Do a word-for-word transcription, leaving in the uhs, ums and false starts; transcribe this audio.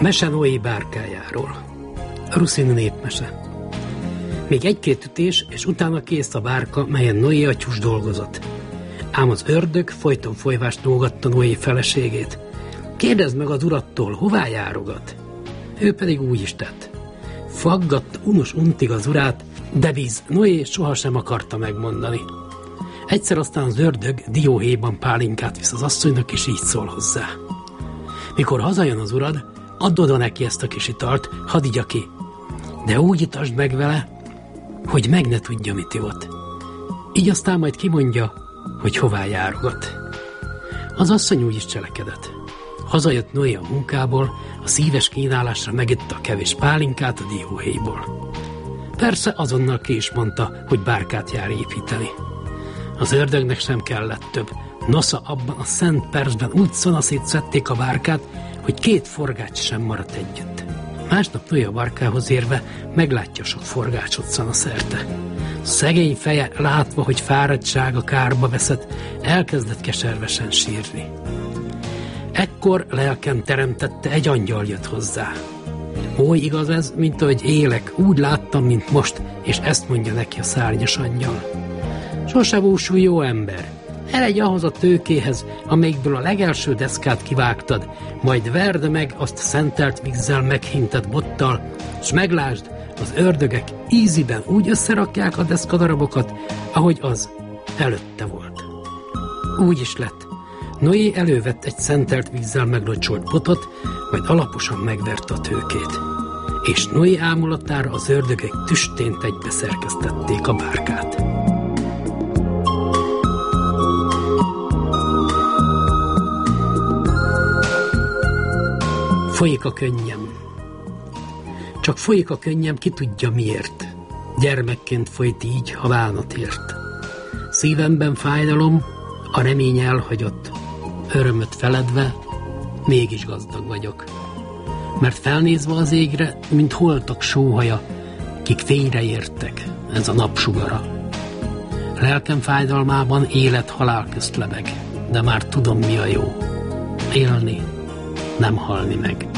Mese Noé bárkájáról. Ruszin népmese. Még egy-két ütés, és utána kész a bárka, melyen Noé atyus dolgozott. Ám az ördög folyton folyvást nógatta Noé feleségét. Kérdezd meg az urattól, hová járogat? Ő pedig úgy is tett. Faggatta unos untig az urát, de víz Noé sohasem akarta megmondani. Egyszer aztán az ördög dióhéjban pálinkát visz az asszonynak, és így szól hozzá. Mikor hazajön az urad, add oda neki ezt a kis italt, hadd igya ki. De úgy itasd meg vele, hogy meg ne tudja, mit ivott. Így aztán majd kimondja, hogy hová járogat. Az asszony úgy is cselekedett. Hazajött Noé a munkából, a szíves kínálásra megitta a kevés pálinkát a dióhéjból. Persze azonnal ki is mondta, hogy bárkát jár építeni. Az ördögnek sem kellett több. Nosza abban a szent percben úgy szanaszét szedték a bárkát, hogy két forgács sem maradt együtt. Másnap Noé a bárkához érve meglátja sok forgácsot szanaszerte. Szegény feje, látva, hogy fáradtsága kárba veszett, elkezdett keservesen sírni. Ekkor lelken teremtette, egy angyal jött hozzá. Oly igaz ez, mint ahogy élek, úgy láttam, mint most, és ezt mondja neki a szárnyas angyal. Sose búsulj, jó ember! Eredj ahhoz a tőkéhez, amelyikből a legelső deszkát kivágtad, majd verd meg azt szentelt vízzel meghintett bottal, s meglásd, az ördögek íziben úgy összerakják a deszkadarabokat, ahogy az előtte volt. Úgy is lett. Noé elővett egy szentelt vízzel meglocsolt botot, majd alaposan megverte a tőkét. És Noé ámulatára az ördögek tüstént egybe szerkesztették a bárkát. Folyik a könnyem. Csak folyik a könnyem, ki tudja miért. Gyermekként folyt így, ha válnat ért. Szívemben fájdalom, a remény elhagyott. Örömöt feledve, mégis gazdag vagyok. Mert felnézve az égre, mint holtak sóhaja, kik fényre értek, ez a napsugara. Lelkem fájdalmában élet-halál közt lebeg, de már tudom, mi a jó. Élni, nem halni meg.